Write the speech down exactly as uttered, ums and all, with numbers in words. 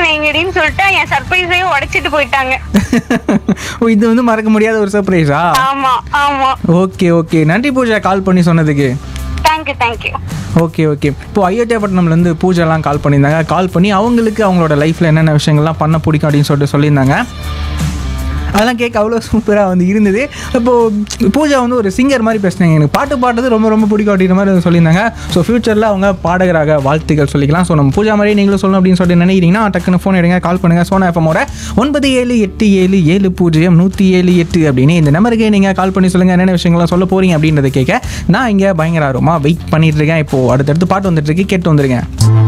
வைங்கடின்னு சொல்லிட்டு என் சர்ப்ரைஸையும் உடைச்சிட்டு போயிட்டாங்க. ஓ, இது வந்து மறக்க முடியாத ஒரு சர்ப்ரைஸா? ஆமா ஆமா. ஓகே ஓகே, நன்றி பூஜா கால் பண்ணி சொன்னதுக்கு. Thank you thank you. Okay okay. இப்போ அயோத்தியாப்பட்டினம்லேருந்து பூஜைலாம் கால் பண்ணியிருந்தாங்க. கால் பண்ணி அவங்களுக்கு அவங்களோட லைஃப்பில் என்னென்ன விஷயங்கள்லாம் பண்ண பிடிக்கும் அப்படின்னு சொல்லிட்டு சொல்லியிருந்தாங்க. அதெல்லாம் கேட்க அவ்வளோ சூப்பராக வந்து இருந்தது. இப்போது பூஜா வந்து ஒரு சிங்கர் மாதிரி பேசினாங்க. எனக்கு பாட்டு பாடுறது ரொம்ப ரொம்ப பிடிக்கும் அப்படின்ற மாதிரி சொல்லியிருந்தாங்க. ஸோ ஃப்யூச்சரில் அவங்க பாடகராக வாழ்த்துக்கள் சொல்லிக்கலாம். ஸோ நம்ம பூஜா மாதிரி நீங்களும் சொல்லணும் அப்படின்னு சொல்லிட்டு நினைக்கிறீங்கன்னா டக்குன்னு ஃபோன் எடுங்க, கால் பண்ணுங்கள். சோனா எஃப்எம்மோட ஒன்பது ஏழு எட்டு ஏழு ஏழு பூஜ்ஜியம் நூற்றி ஏழு எட்டு அப்படின்னு இந்த நம்பருக்கு நீங்கள் கால் பண்ணி சொல்லுங்கள் என்னென்ன விஷயங்கள்லாம் சொல்ல போகிறீங்க அப்படின்றத கேட்க நான் இங்கே பயங்கர ஆர்வமாக வெயிட் பண்ணிட்டு இருக்கேன். இப்போது அடுத்தடுத்து பாட்டு வந்துட்டு இருக்கு, கேட்டு வந்துருக்கேன்.